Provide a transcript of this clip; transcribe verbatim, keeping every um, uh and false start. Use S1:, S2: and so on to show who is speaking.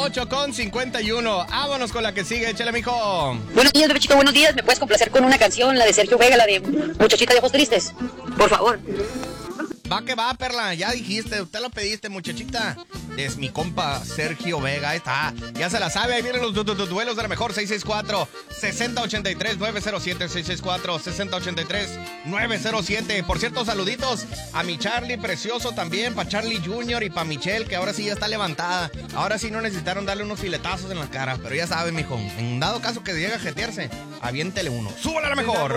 S1: ocho con cincuenta y uno. Vámonos con la que sigue, échale, mijo.
S2: Buenos días, bebé chico, buenos días. ¿Me puedes complacer con una canción, la de Sergio Vega, la de Muchachita de Ojos Tristes? Por favor.
S1: Va que va, Perla, ya dijiste, usted lo pediste, muchachita. Es mi compa Sergio Vega, ahí está. Ya se la sabe, ahí vienen los du du du duelos de la mejor. Seis seis cuatro, seis cero ocho tres, nueve cero siete. Seis seis cuatro, seis cero ocho tres, nueve cero siete. Por cierto, saluditos a mi Charlie precioso también, para Charlie junior y para Michelle, que ahora sí ya está levantada. Ahora sí no necesitaron darle unos filetazos en la cara, pero ya sabe, mijo, en dado caso que llegue a jetearse, aviéntele uno. ¡Súbale a la mejor!